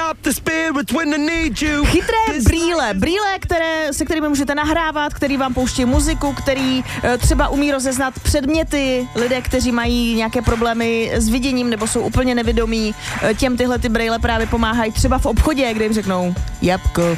Chytré brýle, se kterými můžete nahrávat, který vám pouští muziku, který třeba umí rozeznat předměty, lidé, kteří mají nějaké problémy s viděním nebo jsou úplně nevědomí, těm tyhle ty brýle právě pomáhají třeba v obchodě, kde jim řeknou jabko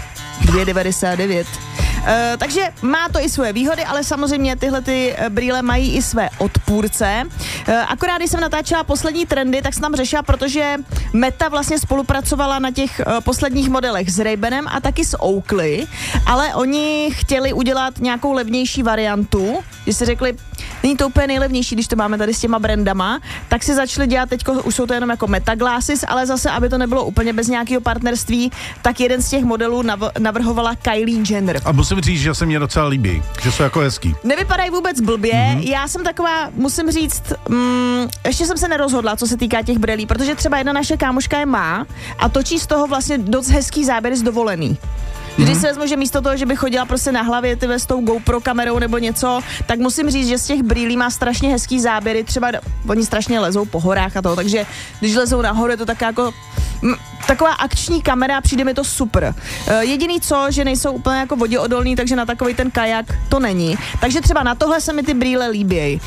2,99. Takže má to i své výhody, ale samozřejmě tyhle ty brýle mají i své odpůrce. Akorát, když jsem natáčela poslední trendy, tak jsem tam řešila, protože Meta vlastně spolupracovala na těch posledních modelech s Ray-Banem a taky s Oakley, ale oni chtěli udělat nějakou levnější variantu, že si řekli, není to úplně nejlevnější, když to máme tady s těma brandama, tak si začali dělat, teďko už jsou to jenom jako Meta Glasses, ale zase, aby to nebylo úplně bez nějakého partnerství, tak jeden z těch modelů navrhovala Kylie Jenner. A musím říct, že se mě docela líbí, že jsou jako hezký. Nevypadají vůbec blbě, já jsem taková, musím říct, ještě jsem se nerozhodla, co se týká těch brýlí, protože třeba jedna naše kámoška je má a točí z toho vlastně dost hezký záběry z dovolený. Když se vezmu, že místo toho, že by chodila prostě na hlavě s tou GoPro kamerou nebo něco, tak musím říct, že z těch brýlí má strašně hezký záběry, třeba oni strašně lezou po horách a toho, takže když lezou nahoru, je to taková akční kamera, přijde mi to super. Jediný co, že nejsou úplně jako voděodolný, takže na takový ten kajak to není. Takže třeba na tohle se mi ty brýle líbějí.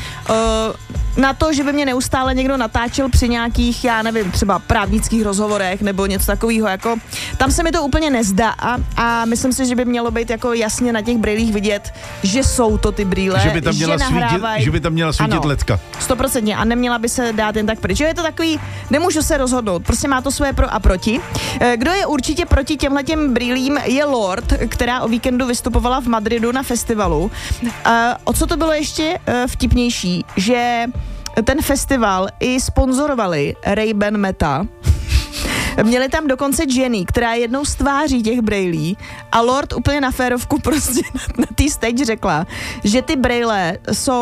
Na to, že by mě neustále někdo natáčel při nějakých, já nevím, třeba právnických rozhovorech nebo něco takového, jako tam se mi to úplně nezdá a myslím si, že by mělo být jako jasně na těch brýlích vidět, že jsou to ty brýle, že by tam měla svítit ledka. 100% a neměla by se dát jen tak pryč. Je to takový, nemůžu se rozhodnout, prostě má to své pro a proti. Kdo je určitě proti těmhletěm brýlím, je Lorde, která o víkendu vystupovala v Madridu na festivalu. O co to bylo ještě vtipnější, že ten festival i sponzorovali Ray-Ban Meta. Měli tam dokonce Jenny, která je jednou z tváří těch brejlí a Lorde úplně na férovku prostě na té stage řekla, že ty brejle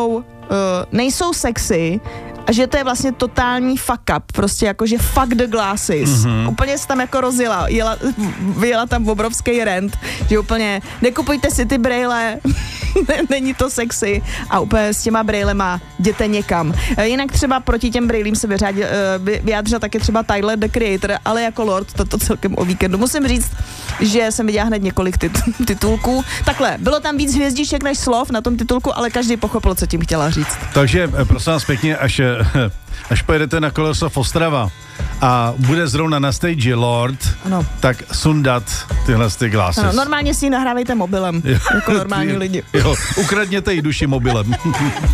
nejsou sexy a že to je vlastně totální fuck up, prostě jako, že fuck the glasses. Úplně se tam jako rozjela, vyjela tam obrovský rant, že úplně nekupujte si ty brejle, není to sexy a úplně s těma brejlema jděte někam. Jinak třeba proti těm brejlím se vyjádřil taky třeba Tyler, the Creator, ale jako Lorde toto celkem o víkendu. Musím říct, že jsem viděla hned několik titulků. Takhle, bylo tam víc hvězdiček než slov na tom titulku, ale každý pochopil, co tím chtěla říct. Takže prosím vás pěkně, až pojedete na Kolosov Ostrava a bude zrovna na stage Lorde, ano, tak sundat tyhle glasses. Ano, normálně si ji nahrávejte mobilem, jako normální lidi. Jo, ukradněte jí duši mobilem.